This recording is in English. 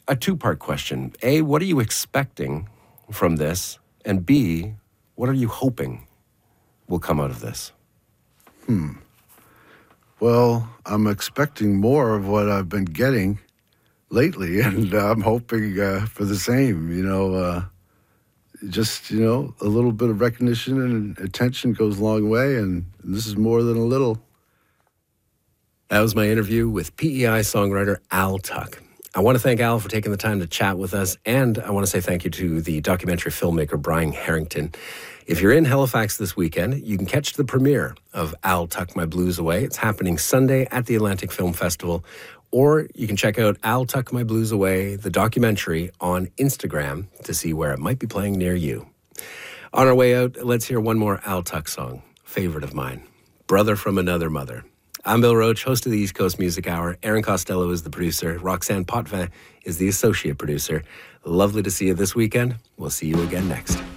a two-part question. A, what are you expecting from this? And B, what are you hoping will come out of this? Well, I'm expecting more of what I've been getting lately, and I'm hoping for the same, just, a little bit of recognition and attention goes a long way, and this is more than a little. That was my interview with PEI songwriter Al Tuck. I want to thank Al for taking the time to chat with us, and I want to say thank you to the documentary filmmaker Brian Harrington. If you're in Halifax this weekend, you can catch the premiere of I'll Tuck My Blues Away. It's happening Sunday at the Atlantic Film Festival. Or you can check out I'll Tuck My Blues Away, the documentary, on Instagram to see where it might be playing near you. On our way out, let's hear one more Al Tuck song, favorite of mine, Brother from Another Mother. I'm Bill Roach, host of the East Coast Music Hour. Aaron Costello is the producer. Roxanne Potvin is the associate producer. Lovely to see you this weekend. We'll see you again next.